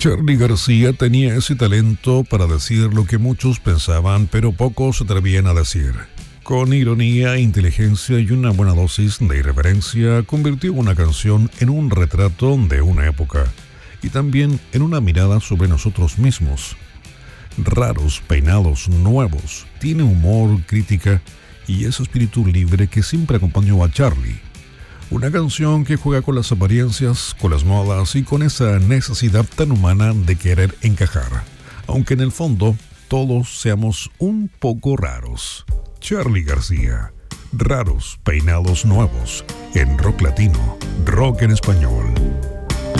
Charly García tenía ese talento para decir lo que muchos pensaban, pero pocos se atrevían a decir. Con ironía, inteligencia y una buena dosis de irreverencia, convirtió una canción en un retrato de una época y también en una mirada sobre nosotros mismos. Raros, peinados nuevos, tiene humor, crítica y ese espíritu libre que siempre acompañó a Charly. Una canción que juega con las apariencias, con las modas y con esa necesidad tan humana de querer encajar, aunque en el fondo todos seamos un poco raros. Charly García, raros, peinados nuevos, en rock latino, rock en español.